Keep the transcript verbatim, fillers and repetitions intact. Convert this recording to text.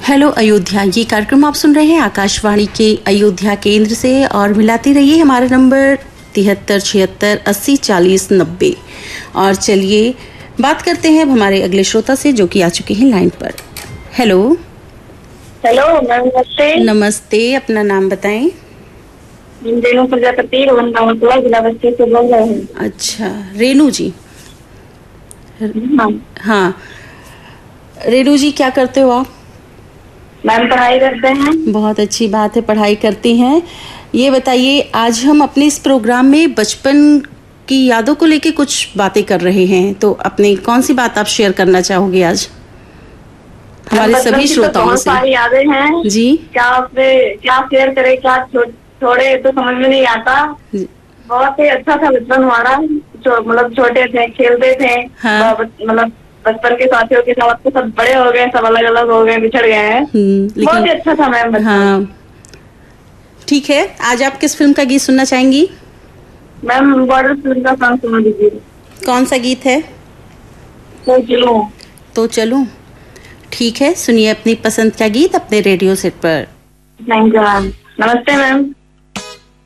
Hello Ayodhya, ये कार्यक्रम आप सुन रहे हैं आकाशवाणी के अयोध्या केंद्र से और मिलाती रहिए हमारा नंबर तिहत्तर छिहत्तर अस्सी चालीस नब्बे। और चलिए बात करते हैं अब हमारे अगले श्रोता से जो कि आ चुके हैं लाइन पर। हेलो हेलो मैम, नमस्ते। नमस्ते, अपना नाम बताएं। रेणु प्रजापति जिला बस्ती से बोल रहे हैं। अच्छा रेणु जी। हाँ हाँ रेणु जी, क्या करते हो आप? मैम, पढ़ाई करते हैं। बहुत अच्छी बात है, पढ़ाई करती हैं। ये बताइए, आज हम अपने इस प्रोग्राम में बचपन की यादों को लेके कुछ बातें कर रहे हैं, तो अपनी कौन सी बात आप शेयर करना चाहोगे आज हमारे सभी श्रोताओं से? सारी यादें हैं जी। क्या आपसे क्या शेयर करें, क्या थोड़े तो समझ में नहीं आता। बहुत ही अच्छा था बचपन हमारा, मतलब छोटे थे, खेलते थे। हाँ। मतलब बचपन के साथियों के साथ तो सब बड़े हो गए, सब अलग अलग हो गए, बिछड़ गए हैं। बहुत ही अच्छा था मैम बचपन। हाँ ठीक है, आज आप किस फिल्म का गीत सुनना चाहेंगी? मैम बॉर्डर फिल्म का सॉन्ग सुना दीजिए। कौन सा गीत है? तो चलो तो चलो ठीक है, सुनिए अपनी पसंद का गीत अपने रेडियो सेट पर। Thank you ma'am. नमस्ते मैम।